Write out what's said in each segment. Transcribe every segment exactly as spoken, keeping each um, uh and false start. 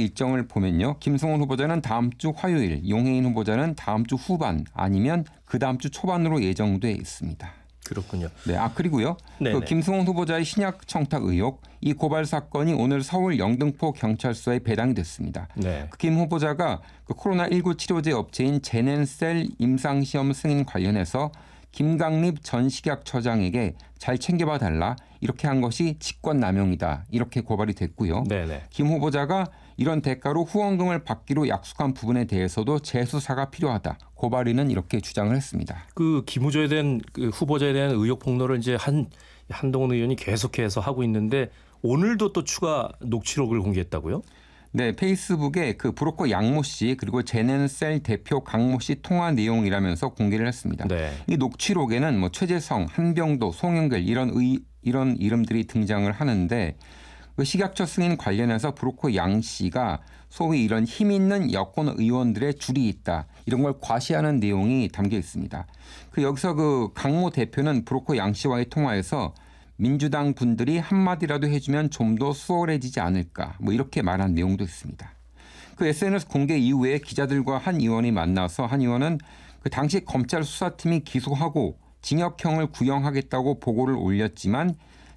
일정을 보면요. 김승원 후보자는 다음 주 화요일, 용해인 후보자는 다음 주 후반 아니면 그 다음 주 초반으로 예정돼 있습니다. 그렇군요. 네, 아 그리고요. 그 김승원 후보자의 신약 청탁 의혹, 이 고발 사건이 오늘 서울 영등포 경찰서에 배당이 됐습니다. 네. 그 김 후보자가 그 코로나십구 치료제 업체인 제넨셀 임상시험 승인 관련해서 김강립 전 식약처장에게 잘 챙겨봐 달라 이렇게 한 것이 직권남용이다 이렇게 고발이 됐고요. 네네. 김 후보자가 이런 대가로 후원금을 받기로 약속한 부분에 대해서도 재수사가 필요하다. 고발인은 이렇게 주장을 했습니다. 그 김 후보자에 대한 그 후보자에 대한 의혹 폭로를 이제 한 한동훈 의원이 계속해서 하고 있는데 오늘도 또 추가 녹취록을 공개했다고요? 네, 페이스북에 그 브로커 양모 씨 그리고 제넨셀 대표 강모 씨 통화 내용이라면서 공개를 했습니다. 네. 이 녹취록에는 뭐 최재성, 한병도, 송영길 이런 의, 이런 이름들이 등장을 하는데 그 식약처 승인 관련해서 브로커 양 씨가 소위 이런 힘 있는 여권 의원들의 줄이 있다 이런 걸 과시하는 내용이 담겨 있습니다. 그 여기서 그 강모 대표는 브로커 양 씨와의 통화에서 민주당 분들이 한마디라도 해주면 좀 더 수월해지지 않을까 뭐 이렇게 말한 내용도 있습니다. 그 에스엔에스 공개 이후에 기자들과 한 의원이 만나서 한 의원은 그 당시 검찰 수사팀이 기소하고 징역형을 구형하겠다고 보고를 올렸지만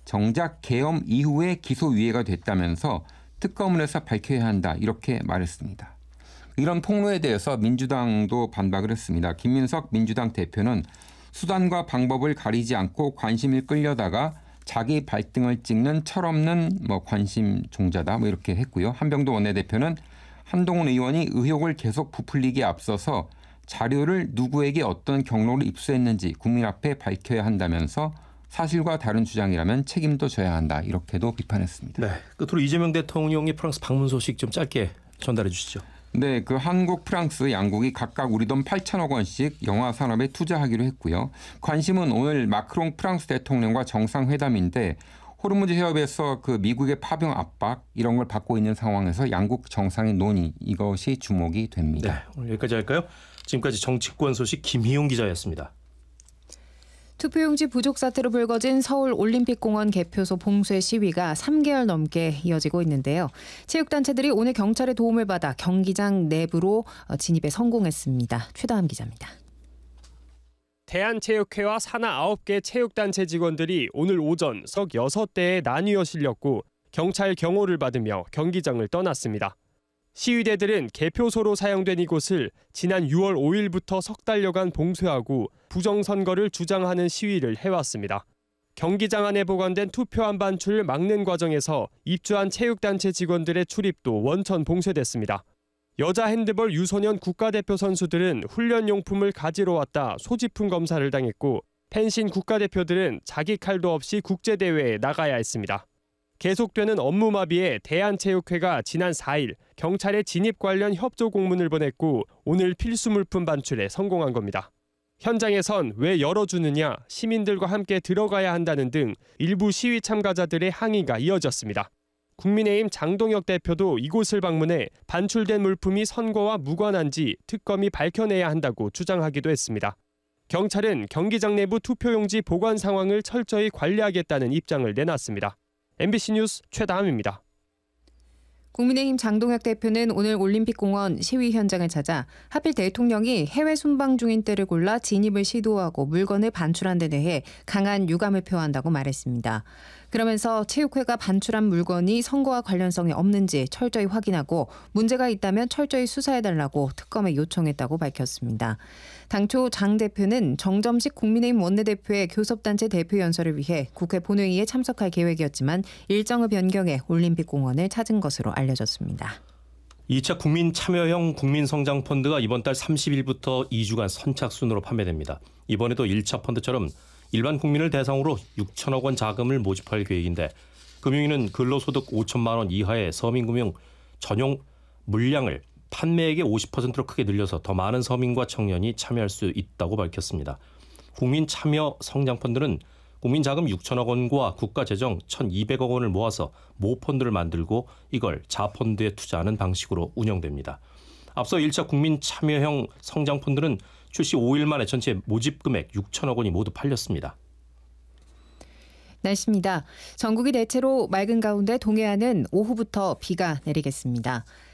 정작 계엄 이후에 기소유예가 됐다면서 특검을 해서 밝혀야 한다 이렇게 말했습니다. 이런 폭로에 대해서 민주당도 반박을 했습니다. 김민석 민주당 대표는 수단과 방법을 가리지 않고 관심을 끌려다가 자기 발등을 찍는 철없는 뭐 관심 종자다 뭐 이렇게 했고요. 한병도 원내대표는 한동훈 의원이 의혹을 계속 부풀리기에 앞서서 자료를 누구에게 어떤 경로로 입수했는지 국민 앞에 밝혀야 한다면서 사실과 다른 주장이라면 책임도 져야 한다 이렇게도 비판했습니다. 네, 끝으로 이재명 대통령이 프랑스 방문 소식 좀 짧게 전달해 주시죠. 네, 그 한국, 프랑스 양국이 각각 우리 돈 팔천억 원씩 영화 산업에 투자하기로 했고요. 관심은 오늘 마크롱 프랑스 대통령과 정상회담인데 호르무즈 해협에서 그 미국의 파병 압박 이런 걸 받고 있는 상황에서 양국 정상의 논의 이것이 주목이 됩니다. 네, 오늘 여기까지 할까요? 지금까지 정치권 소식 김희용 기자였습니다. 투표용지 부족 사태로 불거진 서울 올림픽공원 개표소 봉쇄 시위가 삼 개월 넘게 이어지고 있는데요. 체육단체들이 오늘 경찰의 도움을 받아 경기장 내부로 진입에 성공했습니다. 최다함 기자입니다. 대한체육회와 산하 아홉 개 체육단체 직원들이 오늘 오전 석 여섯 대에 나뉘어 실렸고 경찰 경호를 받으며 경기장을 떠났습니다. 시위대들은 개표소로 사용된 이곳을 지난 유월 오일부터 석 달여간 봉쇄하고 부정선거를 주장하는 시위를 해왔습니다. 경기장 안에 보관된 투표함 반출을 막는 과정에서 입주한 체육단체 직원들의 출입도 원천 봉쇄됐습니다. 여자 핸드볼 유소년 국가대표 선수들은 훈련용품을 가지러 왔다 소지품 검사를 당했고 펜싱 국가대표들은 자기 칼도 없이 국제대회에 나가야 했습니다. 계속되는 업무 마비에 대한체육회가 지난 사일 경찰에 진입 관련 협조 공문을 보냈고 오늘 필수 물품 반출에 성공한 겁니다. 현장에선 왜 열어주느냐, 시민들과 함께 들어가야 한다는 등 일부 시위 참가자들의 항의가 이어졌습니다. 국민의힘 장동혁 대표도 이곳을 방문해 반출된 물품이 선거와 무관한지 특검이 밝혀내야 한다고 주장하기도 했습니다. 경찰은 경기장 내부 투표용지 보관 상황을 철저히 관리하겠다는 입장을 내놨습니다. 엠비씨 뉴스 최다함입니다. 국민의힘 장동혁 대표는 오늘 올림픽공원 시위 현장을 찾아 하필 대통령이 해외 순방 중인 때를 골라 진입을 시도하고 물건을 반출한 데 대해 강한 유감을 표한다고 말했습니다. 그러면서 체육회가 반출한 물건이 선거와 관련성이 없는지 철저히 확인하고 문제가 있다면 철저히 수사해달라고 특검에 요청했다고 밝혔습니다. 당초 장 대표는 정점식 국민의힘 원내대표의 교섭단체 대표 연설을 위해 국회 본회의에 참석할 계획이었지만 일정을 변경해 올림픽공원을 찾은 것으로 알려졌습니다. 이 차 국민참여형 국민성장펀드가 이번 달 삼십일부터 이 주간 선착순으로 판매됩니다. 이번에도 일 차 펀드처럼 일반 국민을 대상으로 육천억 원 자금을 모집할 계획인데 금융위는 근로소득 오천만 원 이하의 서민금융 전용 물량을 판매액의 오십 퍼센트로 크게 늘려서 더 많은 서민과 청년이 참여할 수 있다고 밝혔습니다. 국민참여성장펀드는 국민자금 육천억 원과 국가재정 천이백억 원을 모아서 모펀드를 만들고 이걸 자펀드에 투자하는 방식으로 운영됩니다. 앞서 일 차 국민참여형 성장펀드는 출시 오 일 만에 전체 모집 금액 육천억 원이 모두 팔렸습니다. 날씨입니다. 전국이 대체로 맑은 가운데 동해안은 오후부터 비가 내리겠습니다.